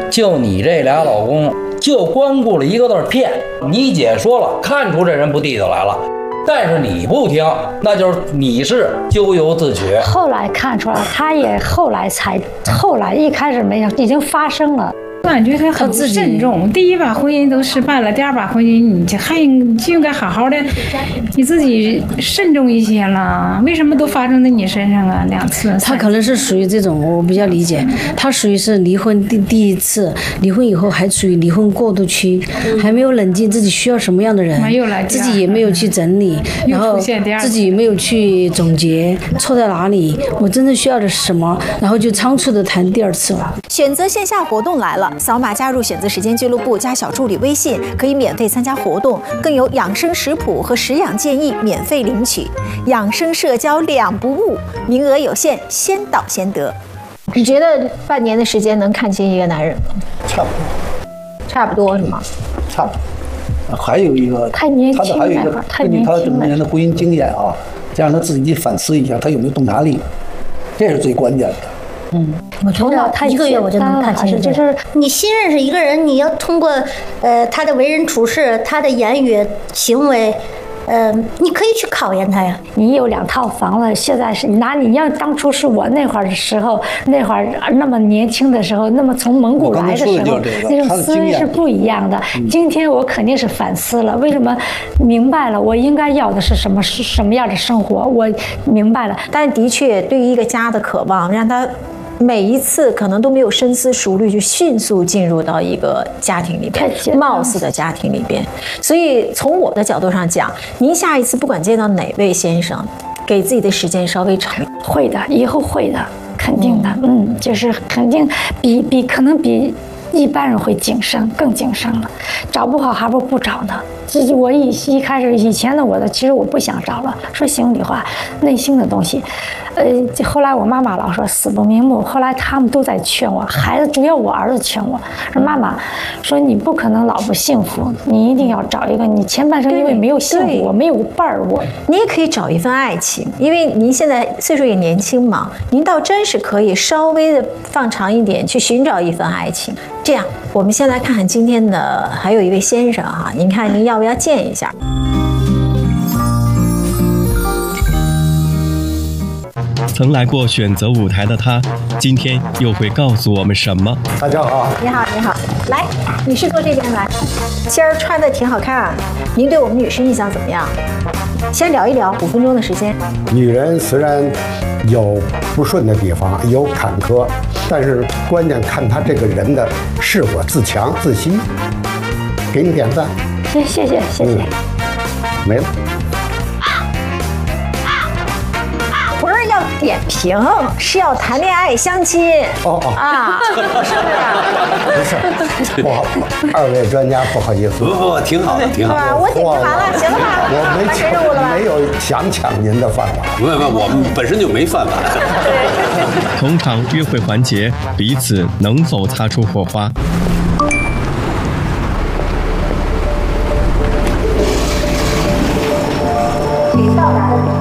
就你这俩老公，就光顾了一个字骗。你姐说了，看出这人不地道来了，但是你不听，那就是你是咎由自取。 后来看出来，他也后来一开始没有，已经发生了。 我感觉他很不慎重，第一把婚姻都失败了，第二把婚姻你就应该好好的，你自己慎重一些了。为什么都发生在你身上啊？2次。 他可能是属于这种，我比较理解，他属于是离婚第一次，离婚以后还处于离婚过渡期，还没有冷静自己需要什么样的人，自己也没有去整理，然后自己没有去总结错在哪里，我真正需要的是什么，然后就仓促的谈第2次了。 选择线下活动来了，扫码加入选择时间俱乐部，加小助理微信，可以免费参加活动，更有养生食谱和食养建议免费领取，养生社交2不误，名额有限，先到先得。你觉得半年的时间能看清一个男人吗？差不多是吗？ 差不多。还有一个， 太年轻了， 根据他这么多年的婚姻经验啊，再让他自己反思一下，他有没有洞察力，这是最关键的。 我觉得1个月我就能看清，就是你新认识一个人，你要通过他的为人处事、他的言语行为。你可以去考验他呀。 你有2套房了，现在是你要当初是我那会儿的时候，那会儿那么年轻的时候，那么从蒙古来的时候，那种思维是不一样的。今天我肯定是反思了，为什么明白了我应该要的是什么样的生活，我明白了。 但的确，对于一个家的渴望，让他每一次可能都没有深思熟虑，就迅速进入到一个家庭里边，貌似的家庭里边。所以从我的角度上讲，您下一次不管见到哪位先生，给自己的时间稍微长。 会的，以后会的，肯定的。就是肯定可能比一般人会谨慎，更谨慎了。找不好还不找呢。我一开始以前的其实我不想找了，说心里话，内心的东西。后来我妈妈老说死不瞑目，后来他们都在劝我，孩子主要我儿子劝我说妈妈，说你不可能老不幸福，你一定要找一个，你前半生因为没有幸福，我没有伴儿， 你也可以找一份爱情，因为您现在岁数也年轻嘛，您倒真是可以稍微的放长一点去寻找一份爱情。这样，我们先来看看今天的还有一位先生哈，您看您要不要见一下？ 曾来过选择舞台的他，今天又会告诉我们什么？ 大家好， 你好，你好，来，女士坐这边来。今儿穿的挺好看，您对我们女士印象怎么样？先聊一聊，5分钟的时间。 女人虽然有不顺的地方，有坎坷，但是关键看她这个人的是否自强自信。给你点赞。 谢谢。 没了。 不是要点评，是要谈恋爱相亲。啊，是不是？ 不是，不好，2位专家不好意思。 不，挺好的，挺好的。 我点评完了，行了吧？ 我没有想抢您的饭碗。 不，我们本身就没饭碗。 同场约会环节，彼此能否擦出火花？ 到达的